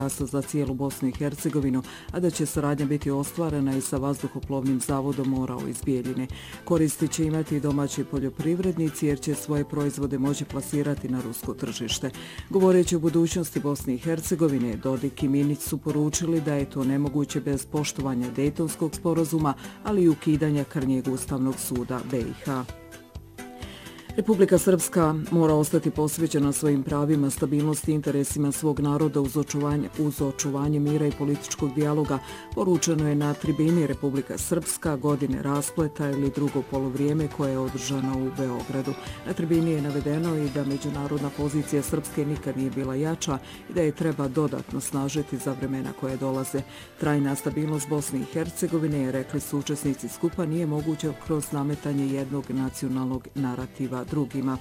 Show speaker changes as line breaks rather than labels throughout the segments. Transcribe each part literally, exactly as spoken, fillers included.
za cijelu Bosnu i Hercegovinu, a da će saradnja biti ostvarena i sa vazduhoplovnim zavodom Morao iz Bijeljine. Koristi će imati i domaći poljoprivrednici jer će svoje proizvode moći plasirati na rusko tržište. Govoreći o budućnosti Bosne i Hercegovine, Dodik i Minić su poručili da je to nemoguće bez poštovanja Dejtonskog sporazuma, ali i ukidanja krnjeg Ustavnog suda B i H. Republika Srpska mora ostati posvećena svojim pravima, stabilnosti i interesima svog naroda uz očuvanje, uz očuvanje mira i političkog dijaloga, poručeno je na tribini Republika Srpska godine raspleta ili drugo polovrijeme koje je održano u Beogradu. Na tribini je navedeno i da međunarodna pozicija Srpske nikad nije bila jača i da je treba dodatno snažiti za vremena koje dolaze. Trajna stabilnost Bosne i Hercegovine, rekli su učesnici skupa, nije moguće kroz nametanje jednog nacionalnog narativa drugima.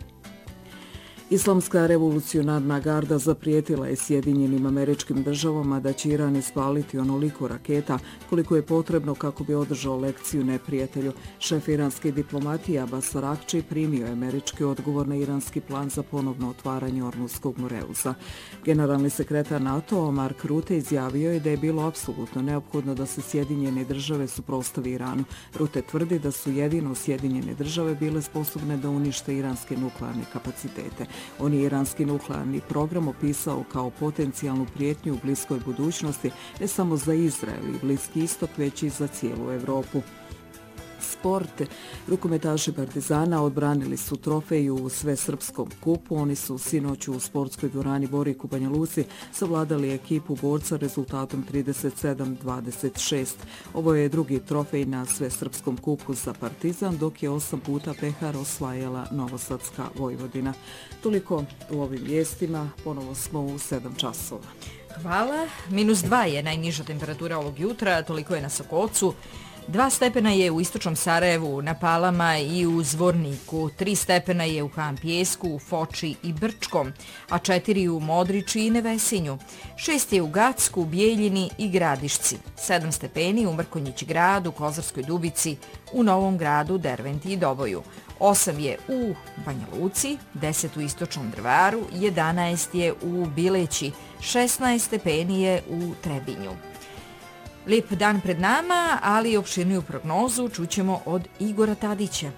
Islamska revolucionarna garda zaprijetila je Sjedinjenim Američkim Državama da će Iran ispaliti onoliko raketa koliko je potrebno kako bi održao lekciju neprijatelju. Šef iranske diplomatije Abbas Araghči primio je američki odgovor na iranski plan za ponovno otvaranje Ormuzskog Moreuza. Generalni sekretar NATO Mark Rutte izjavio je da je bilo apsolutno neophodno da se Sjedinjene Države suprotstavi Iranu. Rutte tvrdi da su jedino Sjedinjene Države bile sposobne da unište iranske nuklearne kapacitete. On je iranski nuklearni program opisao kao potencijalnu prijetnju u bliskoj budućnosti ne samo za Izrael i Bliski istok, već i za cijelu Evropu. Sport. Rukometaši Partizana odbranili su trofeju u Svesrpskom kupu. Oni su sinoć u sportskoj dvorani Borik u Banja Luci savladali ekipu Borca rezultatom trideset sedam dvadeset šest. Ovo je drugi trofej na Svesrpskom kupu za Partizan, dok je osam puta pehar osvajala Novosadska Vojvodina. Toliko u ovim vijestima. Ponovo smo u sedam časova.
Hvala. Minus dva je najniža temperatura ovog jutra, toliko je na Sokocu. Dva stepena je u istočnom Sarajevu, na Palama i u Zvorniku, tri stepena je u Han Pijesku, u Foči i Brčkom, a četiri u Modriči i Nevesinju. Šest je u Gacku, Bijeljini i Gradišci, sedam stepeni u Mrkonjić gradu, Kozarskoj Dubici, u Novom gradu, Derventi i Doboju. Osam je u Banja Luci, deset u istočnom Drvaru, jedanaest je u Bileći, šesnaest stepeni je u Trebinju. Lijep dan pred nama, ali opširniju prognozu čućemo od Igora Tadića.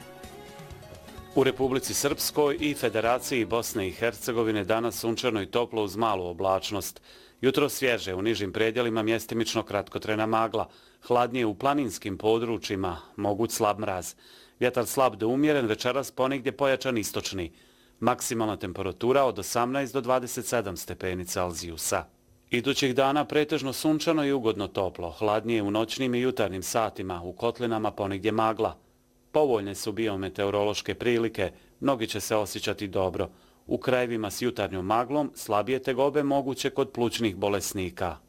U Republici Srpskoj i Federaciji Bosne i Hercegovine danas sunčano i toplo uz malu oblačnost. Jutro svježe, u nižim predjelima mjestimično kratkotrena magla, hladnije u planinskim područjima, moguć slab mraz. Vjetar slab do umjeren, večeras ponegdje pojačan istočni. Maksimalna temperatura od osamnaest do dvadeset sedam stepeni Celzijusa. Idućih dana pretežno sunčano i ugodno toplo, hladnije u noćnim i jutarnjim satima, u kotlinama ponegdje magla. Povoljne su biometeorološke prilike, mnogi će se osjećati dobro. U krajevima s jutarnjom maglom slabije tegobe moguće kod plućnih bolesnika.